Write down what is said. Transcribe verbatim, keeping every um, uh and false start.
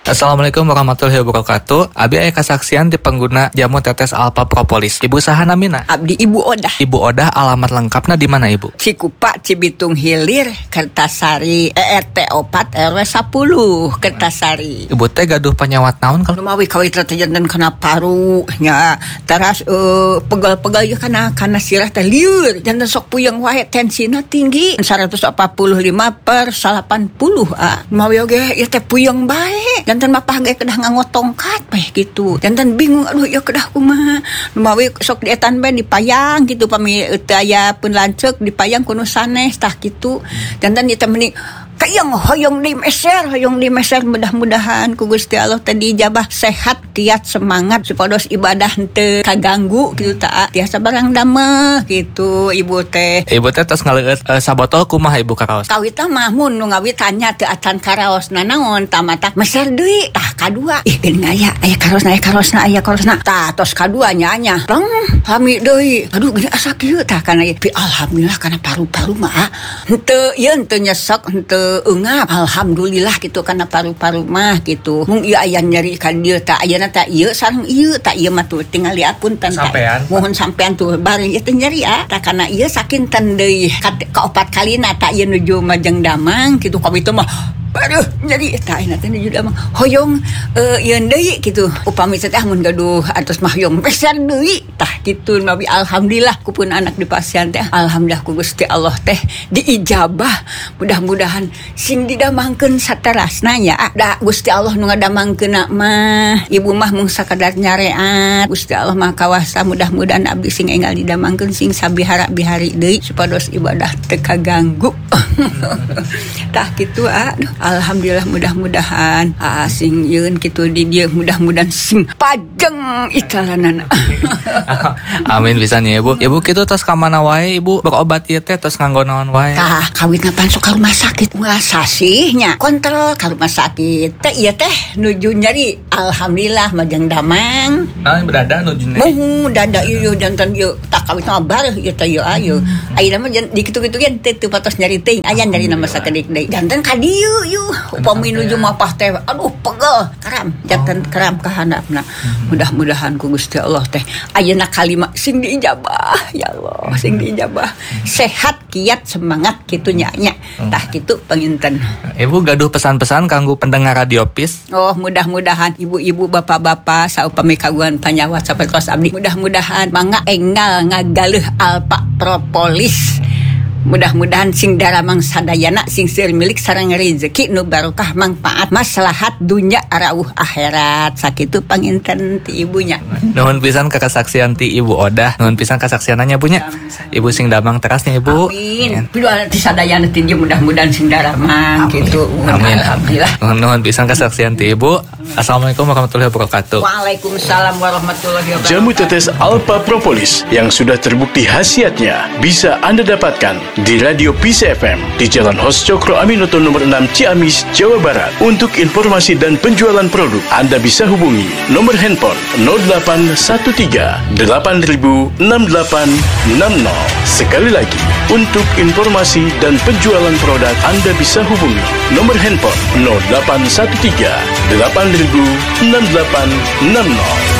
Assalamualaikum warahmatullahi wabarakatuh. Abi aya kasaksian di pengguna jamu tetes Alpha Propolis. Ibu saha namina? Abdi Ibu Odah. Ibu Odah, alamat lengkapna di mana Ibu? Cikupa, Cibitung Hilir, Kertasari, E R T opat R W sepuluh, Kertasari. Ibu teh gaduh penyawat naon kalau Lumawi kawit jantan kena paru nya. Teras uh, pegal-pegal ya kana kana sirah teh lieur. Jantan sok puyeng wae tensina tinggi seratus empat puluh lima per delapan puluh ah. Lumawi oge ieu teh puyeng bae. Jantan mapah ge kedah nganggo tongkat bae gitu. Jantan bingung aduh ya kedah kumaha. Lumawi sok dietan bae dipayang gitu pami teu aya pun lanceuk dipayang kuno sanes tah kitu. Jantan ieu teh meni kayang hoyong di meser, hoyong di meser mudah-mudahan ku Gusti Allah tadi ijabah sehat, kiat, semangat supados ibadah henteu kaganggu gitu ta. Tiasa barang dameh gitu ibu teh. Ibu teh tos ngaleueut uh, sabotol kumaha Ibu karaos? Kawitna mah mun nu ngawit tanya teu acan karaosna naon tamata meser deui tah kadua. Ih geuning aya aya karosna aya karosna aya karosna. Tah tos kadua nya nya. Long hami deui. Aduh geuning asa kieu tah kana ieu. Alhamdulillah kana paru-paru mah henteu ieu henteu nyesek henteu engap alhamdulillah gitu karena paru-paru mah gitu mung ieu aya nyeri ka dieu tak ayeuna tak ieu sareng ieu tak ieu mah tuh tinggal liapunten sampean mohon sampean tuh bari ieu teh nyeri ah tak kana ieu sakinten deui ka opat kalina tak ieu nuju Majeng Damang gitu ka itu mah aduh jadi tak enak teh nuju Damang hoyong uh, ieu deui gitu upami teh mun gaduh atos mah hoyong besar deui tah gitu nabi alhamdulillah kupun anak di pasien teh alhamdulillah ku Gusti Allah teh diijabah mudah-mudahan sing didamangkeun saterasna nya da Gusti Allah nu ngadamangkeunna mah ibu mah mung sakadar nyareat Gusti Allah mah kawasa mudah-mudahan abdi sing enggal didamangkeun sing sabihara-bihari deui supados ibadah teu kaganggu tah kitu ah alhamdulillah mudah-mudahan ah, sing yeun kitu di dieu mudah-mudahan sing pajeng ikalanana. Amin pisan ya Ibu. Ibu kitu tos ka mana wae Ibu berobat ieu teh tos nganggo naon wae? Tah kawitna pan sok ka rumah sakit ngasa sih nya kontrol ka rumah sakit teh ieu teh nuju nyeri alhamdulillah Majeng Damang. Naon berada nuju nyeri? Muh dada ieu jantan ieu tak kawitna bareuh ieu teh ieu ayeuna. Ayeuna mah di kitu-kitu ge teu patos nyeri teuing aya nyeri nama sakedik deui. Jantan ka dieu yuh upami nuju mapah teh aduh pegel karam jantan karam ka handapna. Mudah-mudahan ku Gusti Allah teh ayeuna kalimat sing diijabah ya Allah sing diijabah sehat kiat semangat kitu nya nya tah kitu panginten. Ibu gaduh pesan-pesan kanggo pendengar Radio Peace. Oh mudah-mudahan ibu-ibu bapak-bapak saupami kagungan panyawat sapertos abdi mudah-mudahan mangga enggal ngagaleuh Alpha Propolis. Mudah-mudahan sing daramang sadayana sing seueur milik sareng rezeki nu barokah manfaat maslahat dunya arauh akhirat sakitu panginten ti ibunya. Nuhun pisan ka kasaksian ti Ibu Odah, nuhun pisan kasaksiananya Bunya. Ibu sing damang terasnya Ibu. Amin. Piduan ti sadayana ti mudah-mudahan sing daramang kitu. Amin. Alhamdulillah. Nuhun pisan kasaksian ti Ibu. Assalamualaikum warahmatullahi wabarakatuh. Waalaikumsalam warahmatullahi wabarakatuh. Jamu tetes Alpha Propolis yang sudah terbukti khasiatnya bisa Anda dapatkan di Radio Peace F M di Jalan Hos Cokro Aminoto nomor enam Ciamis, Jawa Barat. Untuk informasi dan penjualan produk, Anda bisa hubungi nomor handphone nol delapan satu tiga delapan nol enam delapan enam nol. Sekali lagi, untuk informasi dan penjualan produk, Anda bisa hubungi nomor handphone nol delapan satu tiga delapan nol enam delapan enam nol.